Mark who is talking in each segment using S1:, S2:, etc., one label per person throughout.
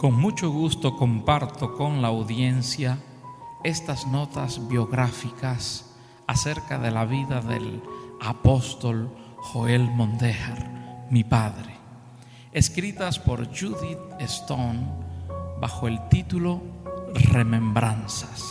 S1: Con mucho gusto comparto con la audiencia estas notas biográficas acerca de la vida del apóstol Joel Mondejar, mi padre, escritas por Judith Stone bajo el título Remembranzas.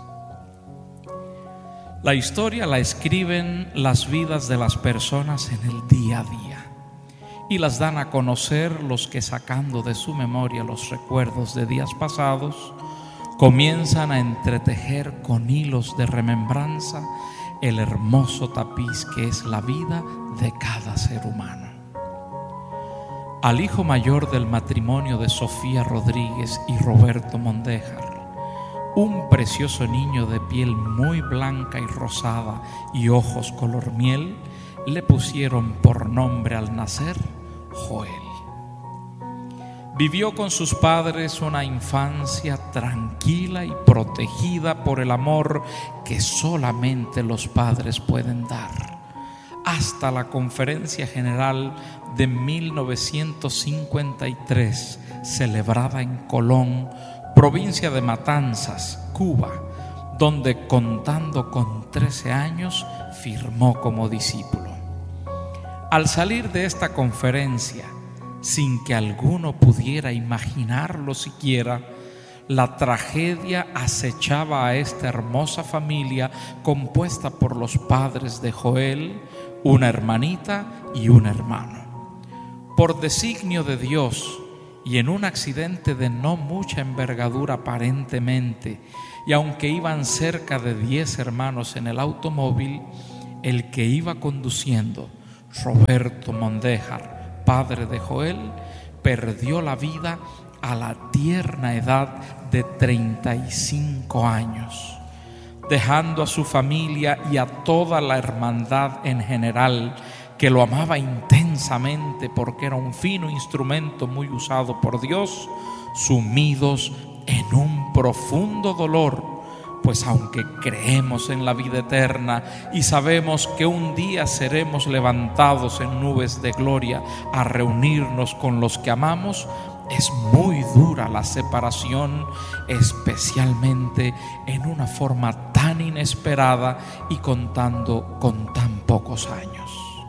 S1: La historia la escriben las vidas de las personas en el día a día y las dan a conocer los que, sacando de su memoria los recuerdos de días pasados, comienzan a entretejer con hilos de remembranza el hermoso tapiz que es la vida de cada ser humano. Al hijo mayor del matrimonio de Sofía Rodríguez y Roberto Mondejar, un precioso niño de piel muy blanca y rosada y ojos color miel, le pusieron por nombre al nacer Joel. Vivió con sus padres una infancia tranquila y protegida por el amor que solamente los padres pueden dar, hasta la Conferencia General de 1953, celebrada en Colón, provincia de Matanzas, Cuba, donde, contando con 13 años, firmó como discípulo. Al salir de esta conferencia, sin que alguno pudiera imaginarlo siquiera, la tragedia acechaba a esta hermosa familia compuesta por los padres de Joel, una hermanita y un hermano. Por designio de Dios y en un accidente de no mucha envergadura aparentemente, y aunque iban cerca de 10 hermanos en el automóvil, el que iba conduciendo, Roberto Mondejar, padre de Joel, perdió la vida a la tierna edad de 35 años, dejando a su familia y a toda la hermandad en general, que lo amaba intensamente porque era un fino instrumento muy usado por Dios, sumidos en un profundo dolor. Pues aunque creemos en la vida eterna y sabemos que un día seremos levantados en nubes de gloria a reunirnos con los que amamos, es muy dura la separación, especialmente en una forma tan inesperada y contando con tan pocos años.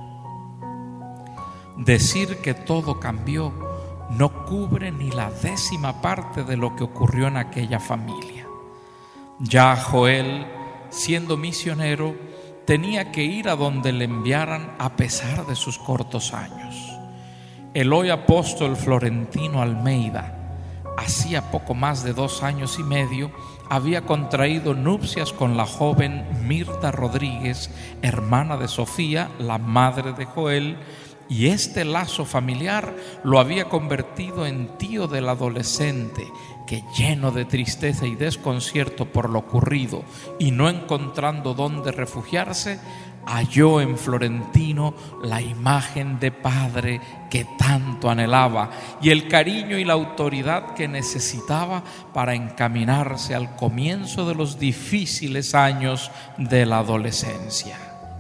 S1: Decir que todo cambió no cubre ni la 10ª parte de lo que ocurrió en aquella familia. Ya Joel, siendo misionero, tenía que ir a donde le enviaran a pesar de sus cortos años. El hoy apóstol Florentino Almeida, hacía poco más de 2 años y medio, había contraído nupcias con la joven Mirta Rodríguez, hermana de Sofía, la madre de Joel, y este lazo familiar lo había convertido en tío del adolescente que, lleno de tristeza y desconcierto por lo ocurrido y no encontrando dónde refugiarse, halló en Florentino la imagen de padre que tanto anhelaba y el cariño y la autoridad que necesitaba para encaminarse al comienzo de los difíciles años de la adolescencia.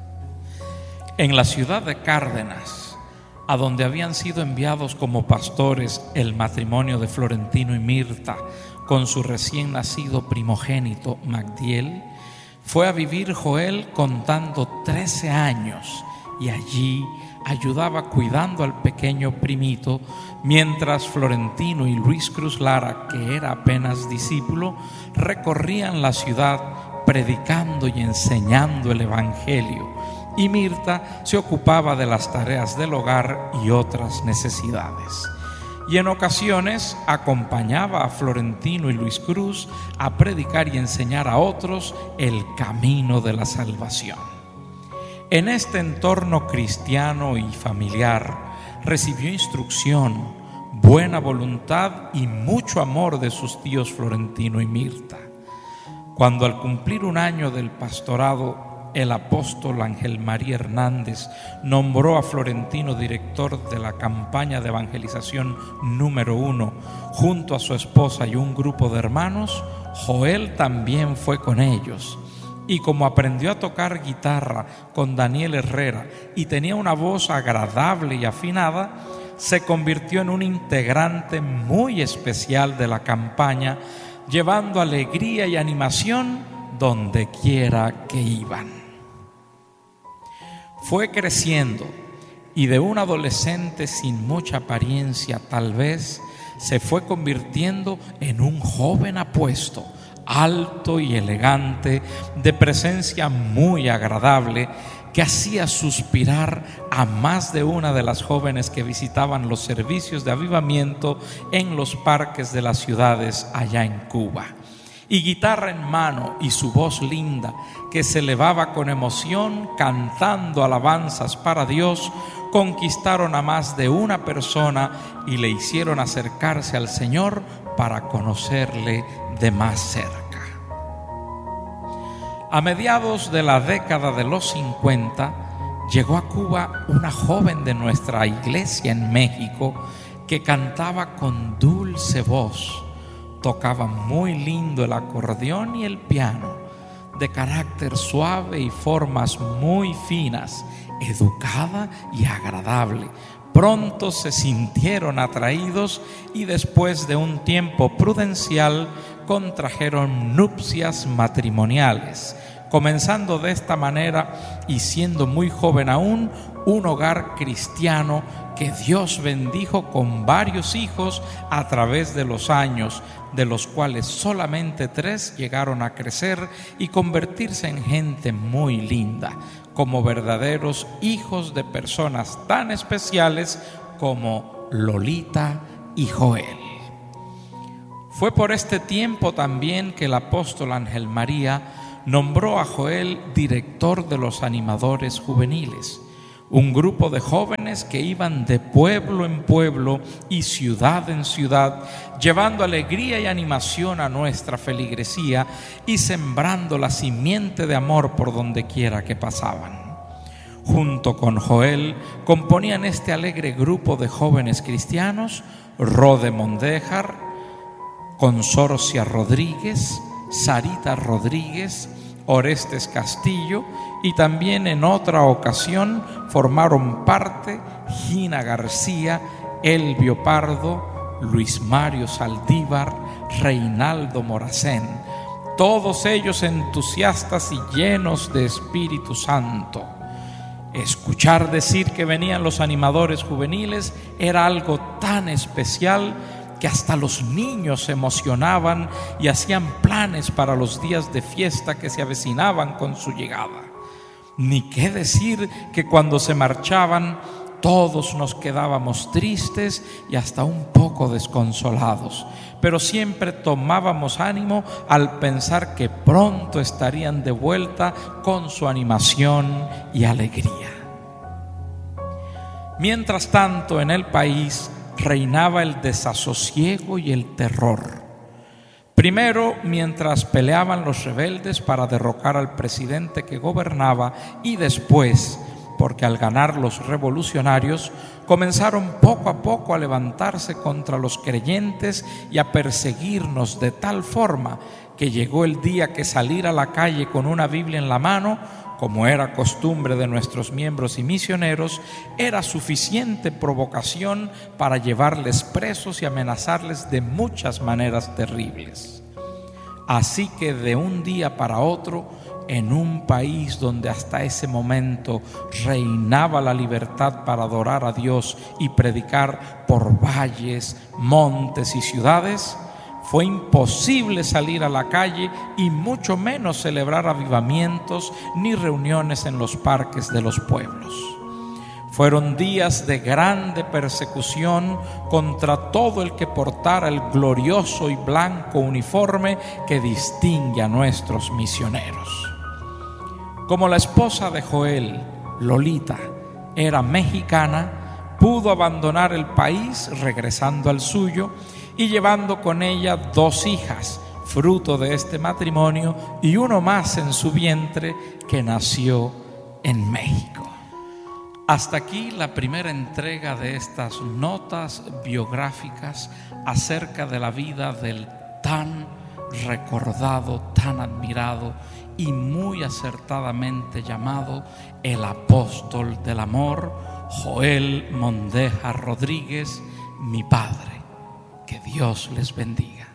S1: En la ciudad de Cárdenas, a donde habían sido enviados como pastores el matrimonio de Florentino y Mirta con su recién nacido primogénito Magdiel, fue a vivir Joel contando 13 años y allí ayudaba cuidando al pequeño primito, mientras Florentino y Luis Cruz Lara, que era apenas discípulo, recorrían la ciudad predicando y enseñando el evangelio, y Mirta se ocupaba de las tareas del hogar y otras necesidades. Y en ocasiones acompañaba a Florentino y Luis Cruz a predicar y enseñar a otros el camino de la salvación. En este entorno cristiano y familiar recibió instrucción, buena voluntad y mucho amor de sus tíos Florentino y Mirta. Cuando, al cumplir 1 año del pastorado, el apóstol Ángel María Hernández nombró a Florentino director de la campaña de evangelización número 1 junto a su esposa y un grupo de hermanos, Joel también fue con ellos. Y como aprendió a tocar guitarra con Daniel Herrera y tenía una voz agradable y afinada, se convirtió en un integrante muy especial de la campaña, llevando alegría y animación donde quiera que iban. Fue creciendo y de un adolescente sin mucha apariencia tal vez, se fue convirtiendo en un joven apuesto, alto y elegante, de presencia muy agradable, que hacía suspirar a más de una de las jóvenes que visitaban los servicios de avivamiento en los parques de las ciudades allá en Cuba. Y guitarra en mano y su voz linda, que se elevaba con emoción cantando alabanzas para Dios, conquistaron a más de una persona y le hicieron acercarse al Señor para conocerle de más cerca. A mediados de la década de los 50, llegó a Cuba una joven de nuestra iglesia en México que cantaba con dulce voz, tocaba muy lindo el acordeón y el piano, de carácter suave y formas muy finas, educada y agradable. Pronto se sintieron atraídos y después de un tiempo prudencial contrajeron nupcias matrimoniales, comenzando de esta manera y siendo muy joven aún, un hogar cristiano que Dios bendijo con varios hijos a través de los años, de los cuales solamente 3 llegaron a crecer y convertirse en gente muy linda, como verdaderos hijos de personas tan especiales como Lolita y Joel. Fue por este tiempo también que el apóstol Ángel María nombró a Joel director de los animadores juveniles, un grupo de jóvenes que iban de pueblo en pueblo y ciudad en ciudad, llevando alegría y animación a nuestra feligresía y sembrando la simiente de amor por donde quiera que pasaban. Junto con Joel componían este alegre grupo de jóvenes cristianos Rode Mondéjar, Consorcia Rodríguez, Sarita Rodríguez, Orestes Castillo, y también en otra ocasión formaron parte Gina García, Elvio Pardo, Luis Mario Saldívar, Reinaldo Moracén, todos ellos entusiastas y llenos de Espíritu Santo. Escuchar decir que venían los animadores juveniles era algo tan especial que hasta los niños se emocionaban y hacían planes para los días de fiesta que se avecinaban con su llegada. Ni qué decir que cuando se marchaban todos nos quedábamos tristes y hasta un poco desconsolados, pero siempre tomábamos ánimo al pensar que pronto estarían de vuelta con su animación y alegría. Mientras tanto, en el país reinaba el desasosiego y el terror. Primero, mientras peleaban los rebeldes para derrocar al presidente que gobernaba, y después, porque al ganar los revolucionarios, comenzaron poco a poco a levantarse contra los creyentes y a perseguirnos de tal forma que llegó el día que salir a la calle con una Biblia en la mano, como era costumbre de nuestros miembros y misioneros, era suficiente provocación para llevarles presos y amenazarles de muchas maneras terribles. Así que de un día para otro, en un país donde hasta ese momento reinaba la libertad para adorar a Dios y predicar por valles, montes y ciudades, fue imposible salir a la calle y mucho menos celebrar avivamientos ni reuniones en los parques de los pueblos. Fueron días de grande persecución contra todo el que portara el glorioso y blanco uniforme que distingue a nuestros misioneros. Como la esposa de Joel, Lolita, era mexicana, pudo abandonar el país regresando al suyo y llevando con ella 2 hijas, fruto de este matrimonio, y uno más en su vientre que nació en México. Hasta aquí la primera entrega de estas notas biográficas acerca de la vida del tan recordado, tan admirado y muy acertadamente llamado el apóstol del amor, Joel Mondeja Rodríguez, mi padre. Que Dios les bendiga.